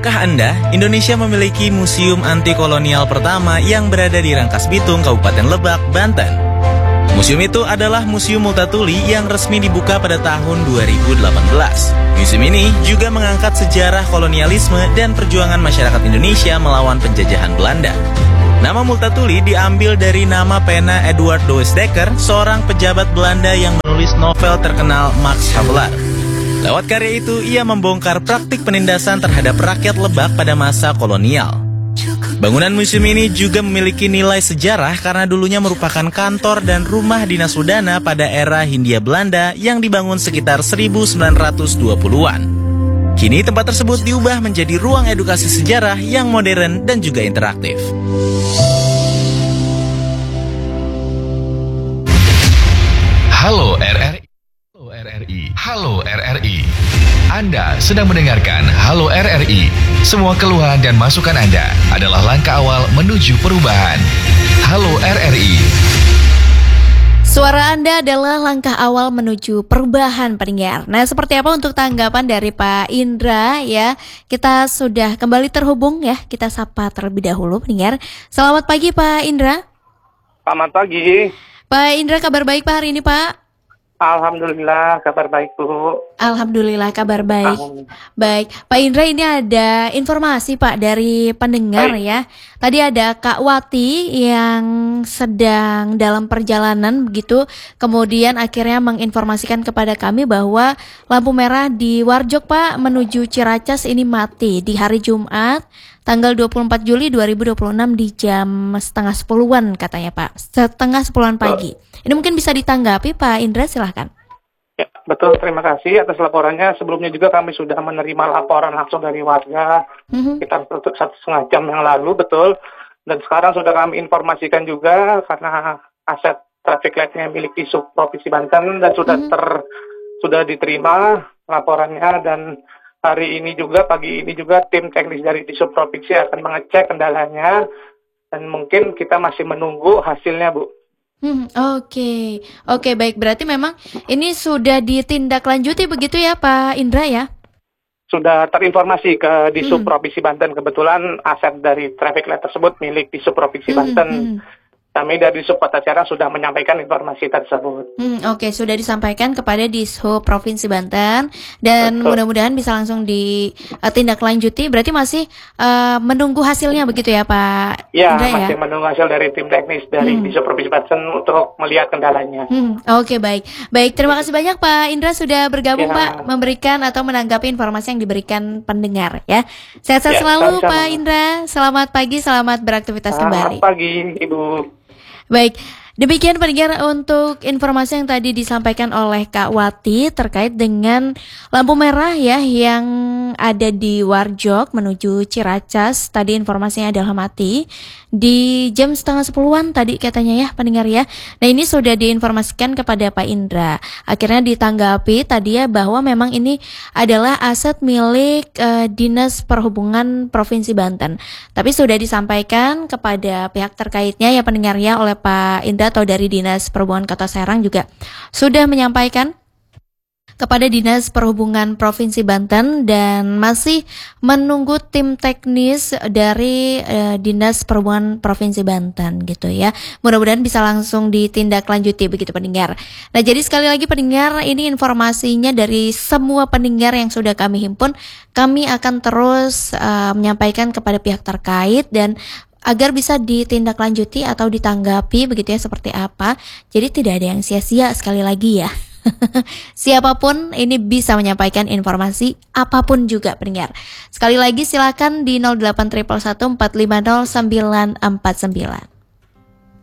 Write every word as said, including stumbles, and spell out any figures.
Tahukah Anda, Indonesia memiliki museum anti kolonial pertama yang berada di Rangkas Bitung, Kabupaten Lebak, Banten. Museum itu adalah Museum Multatuli yang resmi dibuka pada tahun dua ribu delapan belas. Museum ini juga mengangkat sejarah kolonialisme dan perjuangan masyarakat Indonesia melawan penjajahan Belanda. Nama Multatuli diambil dari nama pena Edward Douwes Dekker, seorang pejabat Belanda yang menulis novel terkenal Max Havelaar. Lewat karya itu, ia membongkar praktik penindasan terhadap rakyat Lebak pada masa kolonial. Bangunan museum ini juga memiliki nilai sejarah karena dulunya merupakan kantor dan rumah dinas Udana pada era Hindia Belanda yang dibangun sekitar seribu sembilan ratus dua puluhan. Kini tempat tersebut diubah menjadi ruang edukasi sejarah yang modern dan juga interaktif. Halo R R I. Halo R R I. Halo R R I. Anda sedang mendengarkan Halo R R I. Semua keluhan dan masukan Anda adalah langkah awal menuju perubahan. Halo R R I. Suara Anda adalah langkah awal menuju perubahan, pendengar. Nah, seperti apa untuk tanggapan dari Pak Indra ya? Kita sudah kembali terhubung ya. Kita sapa terlebih dahulu, pendengar. Selamat pagi Pak Indra. Selamat pagi. Pak Indra, kabar baik Pak hari ini Pak? Alhamdulillah, kabar baik Bu. Alhamdulillah, kabar baik. Amin. Baik, Pak Indra, ini ada informasi Pak dari pendengar baik. Ya. Tadi ada Kak Wati yang sedang dalam perjalanan begitu, kemudian akhirnya menginformasikan kepada kami bahwa lampu merah di Warjok Pak menuju Ciracas ini mati di hari Jumat tanggal dua puluh empat Juli dua ribu dua puluh enam di jam setengah sepuluhan katanya Pak, setengah sepuluhan pagi. Ini mungkin bisa ditanggapi Pak Indra, silahkan. Ya, betul, terima kasih atas laporannya. Sebelumnya juga kami sudah menerima laporan langsung dari warga mm-hmm. sekitar satu setengah jam yang lalu, betul. Dan sekarang sudah kami informasikan juga karena aset traffic light-nya milik Disub Provinsi Banten dan sudah mm-hmm. ter sudah diterima laporannya, dan hari ini juga, pagi ini juga tim teknis dari Disub Provinsi akan mengecek kendalanya dan mungkin kita masih menunggu hasilnya, Bu. Hmm, oke, okay. oke okay, baik. Berarti memang ini sudah ditindaklanjuti begitu ya Pak Indra ya? Sudah terinformasi ke Disub hmm. Provinsi Banten. Kebetulan aset dari traffic light tersebut milik Disub Provinsi hmm, Banten. Hmm. Kami dari Disub Kota Serang sudah menyampaikan informasi tersebut. Hmm, Oke, okay. Sudah disampaikan kepada Disub Provinsi Banten dan betul. Mudah-mudahan bisa langsung ditindaklanjuti. Berarti masih uh, menunggu hasilnya begitu ya Pak ya, Indra ya? Masih menunggu hasil dari tim teknis dari hmm. Disub Provinsi Banten untuk melihat kendalanya. Hmm, Oke, okay, baik. Baik, terima kasih banyak Pak Indra sudah bergabung ya. Pak, memberikan atau menanggapi informasi yang diberikan pendengar ya. Sehat-sehat ya, selalu sama-sama. Pak Indra. Selamat pagi, selamat beraktivitas selamat kembali. Selamat pagi Ibu. Baik, demikian pendengar untuk informasi yang tadi disampaikan oleh Kak Wati terkait dengan lampu merah ya yang ada di Warjok menuju Ciracas. Tadi informasinya adalah mati di jam setengah sepuluhan tadi katanya ya pendengar ya. Nah ini sudah diinformasikan kepada Pak Indra. Akhirnya ditanggapi tadi ya bahwa memang ini adalah aset milik uh, Dinas Perhubungan Provinsi Banten. Tapi sudah disampaikan kepada pihak terkaitnya ya pendengar ya oleh Pak Indra atau dari Dinas Perhubungan Kota Serang juga sudah menyampaikan kepada Dinas Perhubungan Provinsi Banten dan masih menunggu tim teknis dari uh, Dinas Perhubungan Provinsi Banten gitu ya. Mudah-mudahan bisa langsung ditindaklanjuti begitu pendengar. Nah, jadi sekali lagi pendengar, ini informasinya dari semua pendengar yang sudah kami himpun. Kami akan terus uh, menyampaikan kepada pihak terkait dan agar bisa ditindaklanjuti atau ditanggapi begitu ya seperti apa. Jadi tidak ada yang sia-sia sekali lagi ya. Siapapun ini bisa menyampaikan informasi apapun juga pendengar. Sekali lagi silakan di nol delapan satu satu empat lima nol sembilan empat sembilan.